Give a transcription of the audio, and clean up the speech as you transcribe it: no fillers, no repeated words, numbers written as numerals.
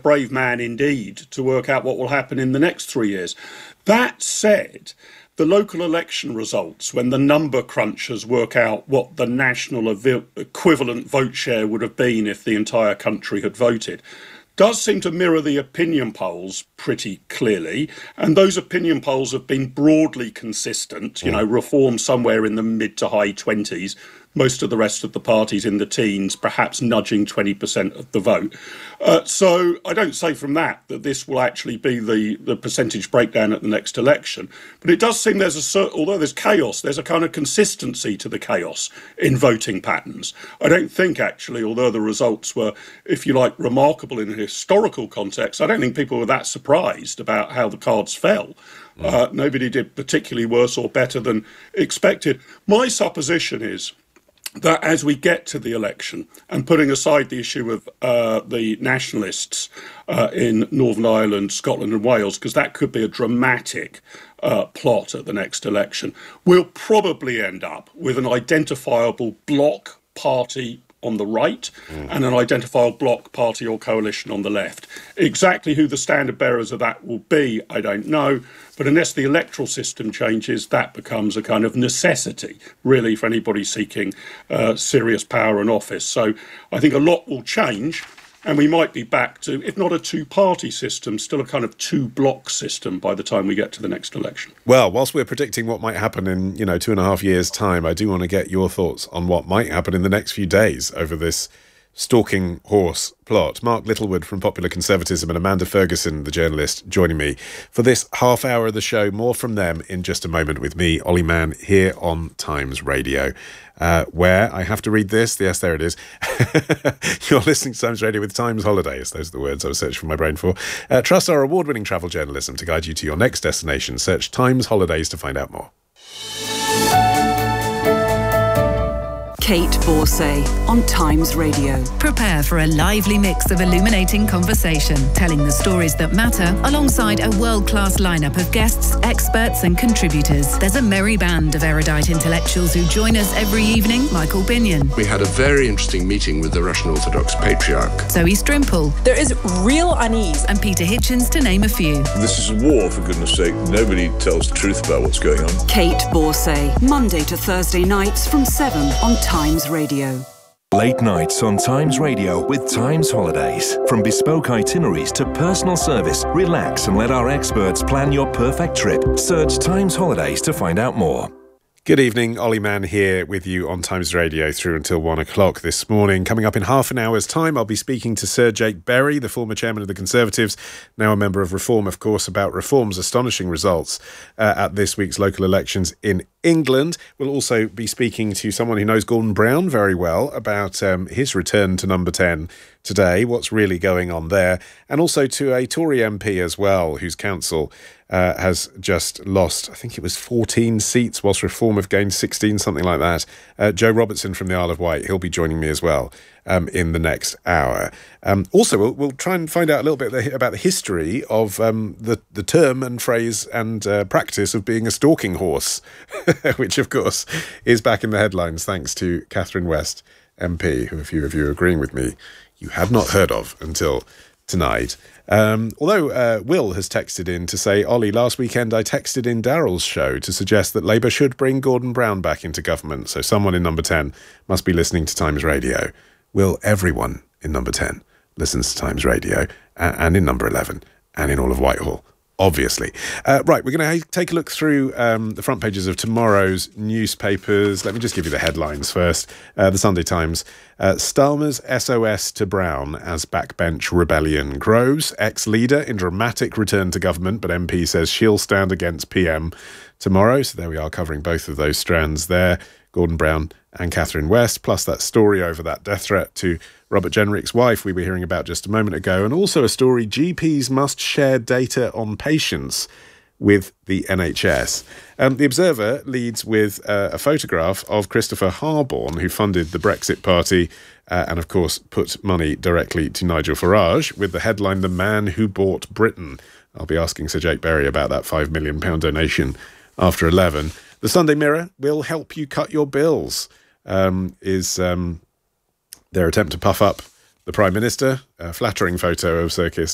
brave man indeed to work out what will happen in the next 3 years. That said, the local election results, when the number crunchers work out what the national equivalent vote share would have been if the entire country had voted, does seem to mirror the opinion polls pretty clearly. And those opinion polls have been broadly consistent, Reform somewhere in the mid to high 20s, most of the rest of the parties in the teens, perhaps nudging 20% of the vote. So I don't say from that this will actually be the percentage breakdown at the next election. But it does seem although there's chaos, there's a kind of consistency to the chaos in voting patterns. I don't think actually, although the results were, if you like, remarkable in a historical context, I don't think people were that surprised about how the cards fell. Nobody did particularly worse or better than expected. My supposition is that as we get to the election, and putting aside the issue of the nationalists in Northern Ireland, Scotland and Wales, because that could be a dramatic plot at the next election, we'll probably end up with an identifiable bloc party on the right and an identifiable bloc party or coalition on the left. Exactly who the standard bearers of that will be, I don't know. But unless the electoral system changes, that becomes a kind of necessity, really, for anybody seeking serious power and office. So I think a lot will change, and we might be back to, if not a two-party system, still a kind of two-block system by the time we get to the next election. Well, whilst we're predicting what might happen in, 2.5 years' time, I do want to get your thoughts on what might happen in the next few days over this stalking horse plot. Mark Littlewood from Popular Conservatism and Amanda Ferguson, the journalist, joining me for this half hour of the show. More from them in just a moment with me, Ollie Mann, here on Times Radio, where I have to read this. Yes, there it is. You're listening to Times Radio with Times Holidays. Those are the words I was searching for my brain for. Trust our award-winning travel journalism to guide you to your next destination. Search Times Holidays to find out more. Kate Borsay on Times Radio. Prepare for a lively mix of illuminating conversation, telling the stories that matter alongside a world-class lineup of guests, experts and contributors. There's a merry band of erudite intellectuals who join us every evening. Michael Binion. We had a very interesting meeting with the Russian Orthodox Patriarch. Zoe Strimple. There is real unease. And Peter Hitchens, to name a few. This is a war, for goodness sake. Nobody tells the truth about what's going on. Kate Borsay, Monday to Thursday nights from 7 on Times Radio. Late nights on Times Radio with Times Holidays. From bespoke itineraries to personal service, relax and let our experts plan your perfect trip. Search Times Holidays to find out more. Good evening, Ollie Mann here with you on Times Radio through until 1 o'clock this morning. Coming up in half an hour's time, I'll be speaking to Sir Jake Berry, the former chairman of the Conservatives, now a member of Reform, of course, about Reform's astonishing results at this week's local elections in England. We'll also be speaking to someone who knows Gordon Brown very well about his return to number 10 today, what's really going on there, and also to a Tory MP as well, whose council has just lost, I think it was 14 seats, whilst Reform have gained 16, something like that. Joe Robertson from the Isle of Wight, he'll be joining me as well in the next hour. Also, we'll try and find out a little bit about the history of the term and phrase and practice of being a stalking horse, which, of course, is back in the headlines thanks to Catherine West MP, who a few of you are agreeing with me you had not heard of until tonight. Although Will has texted in to say, Ollie, last weekend I texted in Daryl's show to suggest that Labour should bring Gordon Brown back into government, so someone in number 10 must be listening to Times Radio. Will, everyone in number 10 listens to Times Radio, and in number 11, and in all of Whitehall, obviously. Right, we're going to take a look through the front pages of tomorrow's newspapers. Let me just give you the headlines first. The Sunday Times. Starmer's SOS to Brown as backbench rebellion grows. Ex-leader in dramatic return to government, but MP says she'll stand against PM tomorrow. So there we are, covering both of those strands there. Gordon Brown and Catherine West, plus that story over that death threat to Robert Jenrick's wife we were hearing about just a moment ago, and also a story, GPs must share data on patients with the NHS. The Observer leads with a photograph of Christopher Harborne, who funded the Brexit Party and, of course, put money directly to Nigel Farage, with the headline, The Man Who Bought Britain. I'll be asking Sir Jake Berry about that £5 million donation after 11. The Sunday Mirror will help you cut your bills, is their attempt to puff up the Prime Minister. A flattering photo of Sir Keir